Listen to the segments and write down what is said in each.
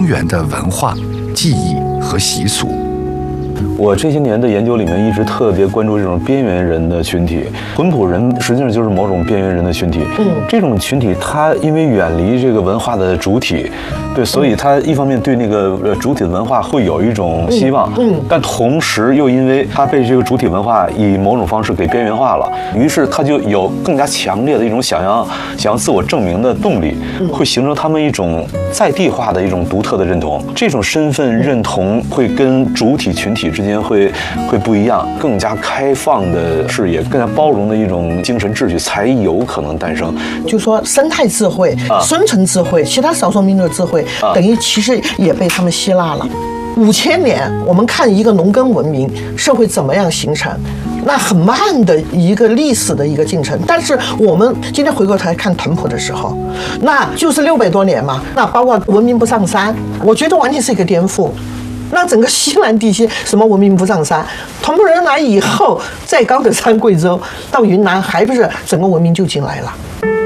源的文化、技艺和习俗。 我这些年的研究里面一直特别关注这种边缘人的群体，浑朴人实际上就是某种边缘人的群体。这种群体他因为远离这个文化的主体，对，所以他一方面对那个主体的文化会有一种希望，但同时又因为他被这个主体文化以某种方式给边缘化了，于是他就有更加强烈的一种想要自我证明的动力，会形成他们一种在地化的一种独特的认同。这种身份认同会跟主体群体之间会不一样，更加开放的视野，更加包容的一种精神秩序才有可能诞生。 就说生态智慧、生存智慧、其他少数民族的智慧，等于其实也被他们吸纳了。5000年，我们看一个农耕文明社会怎么样形成，那很慢的一个历史的一个进程。但是我们今天回过头来看腾普的时候，那就是600多年嘛，那包括文明不上山，我觉得完全是一个颠覆。那整个西南地区什么文明不上山，同步人来以后，再高的山贵州到云南，还不是整个文明就进来了。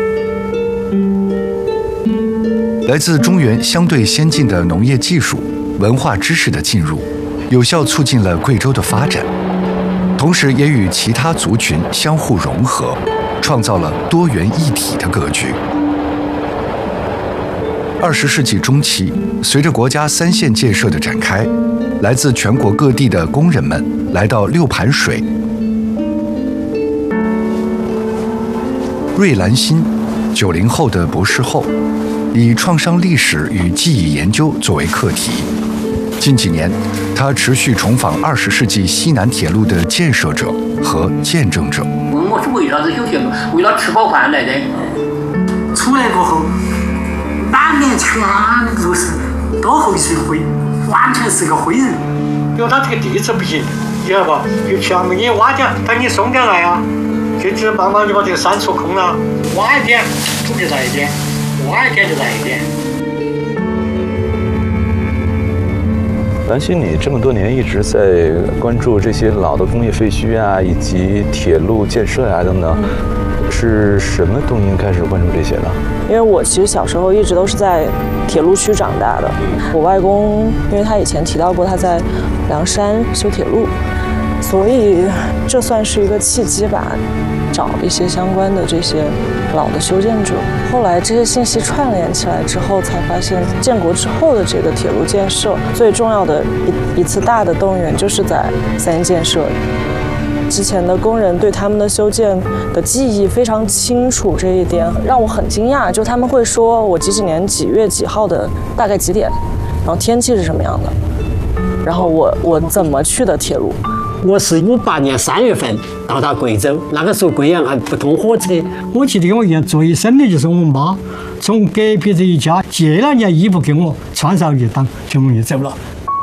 来自中原相对先进的农业技术、文化知识的进入，有效促进了贵州的发展，同时也与其他族群相互融合，创造了多元一体的格局。20世纪中期，随着国家3线建设的展开，来自全国各地的工人们来到六盘水、瑞兰新90后的博士后，以创伤历史与记忆研究作为课题。近几年，他持续重访20世纪西南铁路的建设者和见证者。 我是为啥子修铁路？为了吃饱饭来的。出来过后，满面全都会是灰，完全是个灰人。 有他这个地质不行，你知道吧？就全部给你挖掉，等你松点来啊，就慢慢就把这个山戳空了，挖一点就在一点，挖一点就在一点。 兰心，你这么多年一直在关注这些老的工业废墟啊，以及铁路建设啊等等，是什么动因开始关注这些呢？ 因为我其实小时候一直都是在铁路区长大的。我外公，因为他以前提到过他在凉山修铁路，所以这算是一个契机吧，找一些相关的这些老的修建者。后来这些信息串联起来之后，才发现建国之后的这个铁路建设最重要的一次大的动员就是在3建设。之前的工人对他们的修建的记忆非常清楚，这一点让我很惊讶。就他们会说我几几年几月几号的大概几点，然后天气是什么样的，然后我怎么去的铁路。 我是58年3月份到达贵州，那个时候贵阳还不通火车。我记得我印象最深的就是我妈从隔壁这一家借了件衣服给我穿上去，当就我就走了。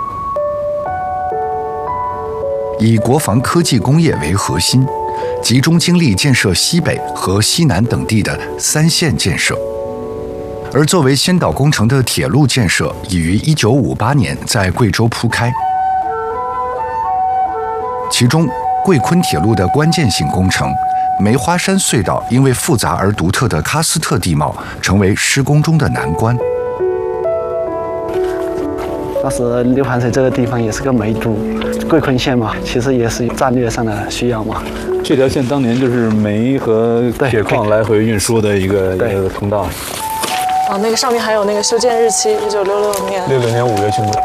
以国防科技工业为核心，集中精力建设西北和西南等地的3线建设。而作为先导工程的铁路建设，已于1958年在贵州铺开。其中，贵昆铁路的关键性工程梅花山隧道，因为复杂而独特的喀斯特地貌，成为施工中的难关。 但是六盘水这个地方也是个梅都，贵昆县嘛，其实也是战略上的需要嘛。 这条线当年就是煤和铁矿来回运输的一个通道。 哦，那个上面还有那个修建日期，1966年。 66年5月竣工。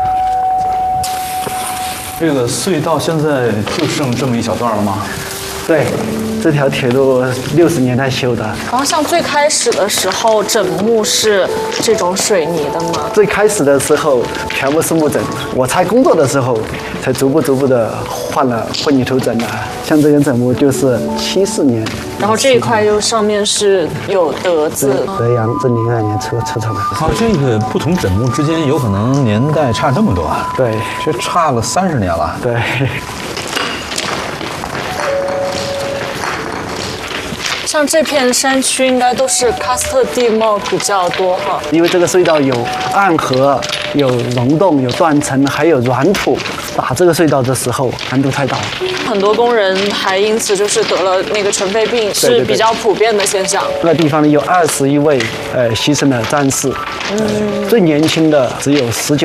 这个隧道现在就剩这么一小段了吗？ 对，这条铁路60年代修的。 然后像最开始的时候，整木是这种水泥的吗？ 最开始的时候全部是木整，我才工作的时候才逐步的换了混凝土整的。像这根整木就是74年。 然后这一块又上面是有德字。 德阳是02年出厂的。 好，这个不同整木之间有可能年代差这么多啊？ 对， 这差了30年了。 对。 像这片山区应该都是喀斯特地貌比较多哈， 因为这个隧道有暗河、有溶洞、有断层，还有软土。打这个隧道的时候难度太大了， 很多工人还因此就是得了那个尘肺病，是比较普遍的现象。 那个地方呢有21位牺牲的战士，最年轻的只有19。